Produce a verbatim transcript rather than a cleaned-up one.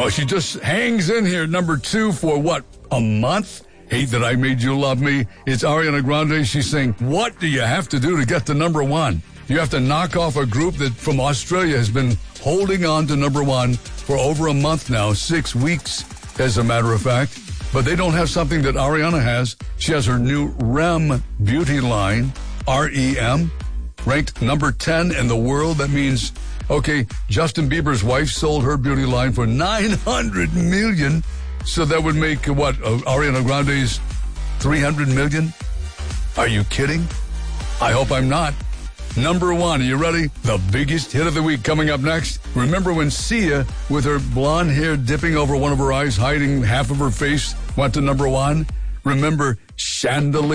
Oh, she just hangs in here, number two, for what, a month? Hate That I Made You Love Me. It's Ariana Grande. She's saying, what do you have to do to get to number one? You have to knock off a group that from Australia has been holding on to number one for over a month now, six weeks, as a matter of fact. But they don't have something that Ariana has. She has her new R E M beauty line, R E M, ranked number ten in the world. That means, okay, Justin Bieber's wife sold her beauty line for nine hundred million dollars. So that would make, what, uh, Ariana Grande's three hundred million dollars? Are you kidding? I hope I'm not. Number one, are you ready? The biggest hit of the week coming up next. Remember when Sia, with her blonde hair dipping over one of her eyes, hiding half of her face, went to number one? Remember Chandelier?